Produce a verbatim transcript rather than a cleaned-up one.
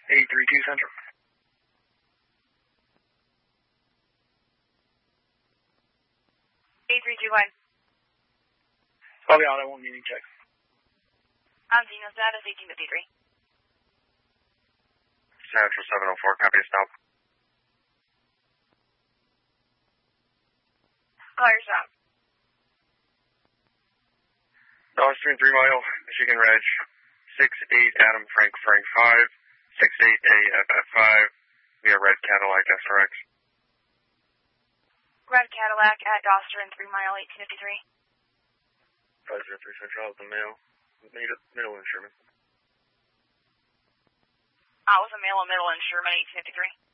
eight three two Central. eight three two one. Copy auto, one meeting check. I'm Dino status eighteen fifty-three. Central seven oh four, copy stop. Call your stop. Austrian three mile, Michigan Reg, six eight Adam Frank Frank five, six eight A F F five, via Red Cadillac S R X. Red Cadillac at Austrian three mile eighteen fifty-three. five zero three Central, the mail, middle instrument. I was a male and middle instrument eighteen fifty-three.